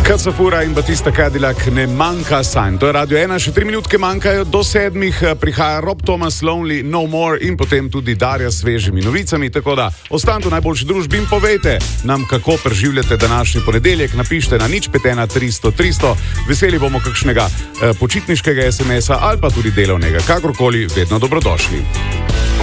Kaca Fura in Batista Cadillac, ne manjka sanj. To je Radio 1, še 3 minutke manjkajo do 7. Prihaja Rob Thomas, Lonely No More in potem tudi Darja s svežimi novicami. Tako da ostanite v najboljši družbi in povejte nam, kako preživljate današnji ponedeljek. Napišite na 051 300 300. Veseli bomo kakšnega počitniškega SMS-a ali pa tudi delovnega. Kakorkoli, vedno dobrodošli.